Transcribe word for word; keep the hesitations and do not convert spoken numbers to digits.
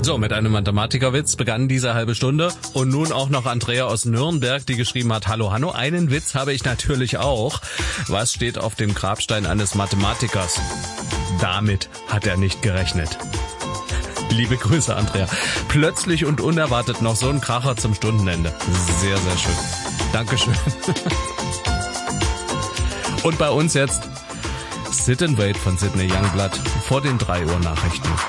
So, mit einem Mathematikerwitz begann diese halbe Stunde und nun auch noch Andrea aus Nürnberg, die geschrieben hat: Hallo Hanno, einen Witz habe ich natürlich auch. Was steht auf dem Grabstein eines Mathematikers? Damit hat er nicht gerechnet. Liebe Grüße, Andrea. Plötzlich und unerwartet noch so ein Kracher zum Stundenende. Sehr, sehr schön. Dankeschön. Und bei uns jetzt Sit and Wait von Sidney Youngblood vor den drei Uhr Nachrichten.